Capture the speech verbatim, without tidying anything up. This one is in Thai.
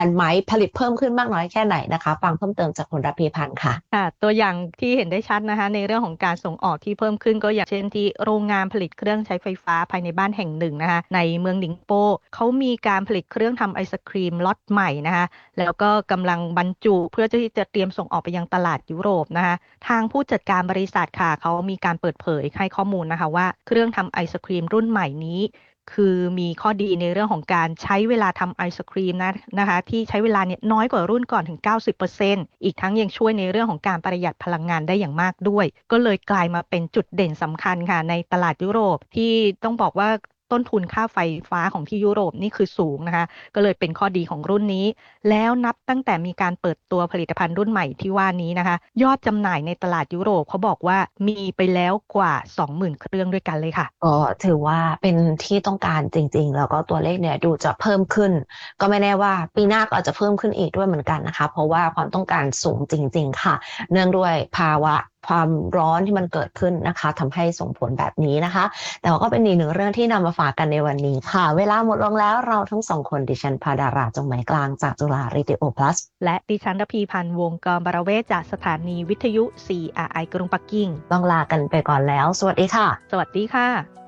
ไหมผลิตเพิ่มขึ้นมากน้อยแค่ไหนนะคะฟังเพิ่มเติมจากคุณระพีพันธ์ค่ะค่ะตัวอย่างที่เห็นได้ชัดนะคะในเรื่องของการส่งออกที่เพิ่มขึ้นก็อย่างเช่นที่โรงงานผลิตเครื่องใช้ไฟฟ้าภายในบ้านแห่งหนึ่งนะคะในเมืองหนิงโปเขามีการผลิตเครื่องทำไอศครีมล็อตใหม่นะคะแล้วก็กำลังบรรจุเพื่อที่จะเตรียมส่งออกไปยังตลาดยุโรปนะคะทางผู้จัดการบริษัทค่ะเขามีการเปิดเผยให้ข้อมูลนะคะว่าเครื่องทำไอศครีมรุ่นใหม่นี้ คือมีข้อดีในเรื่องของการใช้เวลาทำไอศครีมนะนะคะที่ใช้เวลาเนี่ยน้อยกว่ารุ่นก่อนถึงเก้าสิบเปอร์เซ็นต์อร์เซ็นต์อีกทั้งยังช่วยในเรื่องของการประหยัดพลังงานได้อย่างมากด้วยก็เลยกลายมาเป็นจุดเด่นสำคัญค่ะในตลาดยุโรปที่ต้องบอกว่าต้นทุนค่าไฟฟ้าของที่ยุโรปนี่คือสูงนะคะก็เลยเป็นข้อดีของรุ่นนี้แล้วนับตั้งแต่มีการเปิดตัวผลิตภัณฑ์รุ่นใหม่ที่ว่านี้นะคะยอดจำหน่ายในตลาดยุโรปเขาบอกว่ามีไปแล้วกว่าสองหมื่นเครื่องด้วยกันเลยค่ะก็ถือว่าเป็นที่ต้องการจริงๆแล้วก็ตัวเลขเนี่ยดูจะเพิ่มขึ้นก็ไม่แน่ว่าปีหน้าก็อาจจะเพิ่มขึ้นอีกด้วยเหมือนกันนะคะเพราะว่าความต้องการสูงจริงๆค่ะเนื่องด้วยภาวะความร้อนที่มันเกิดขึ้นนะคะทำให้ส่งผลแบบนี้นะคะแต่ว่าก็เป็นอีกหนึ่งเรื่องที่นำมาฝากกันในวันนี้ค่ะเวลาหมดลงแล้วเราทั้งสองคนดิฉันพาดาราจงหมายกลางจากจุฬา Radio Plus และดิฉันรพีพันธ์วงกรบรเวศจากสถานีวิทยุ ซี อาร์ ไอ กรุงปักกิ่งต้องลากันไปก่อนแล้วสวัสดีค่ะสวัสดีค่ะ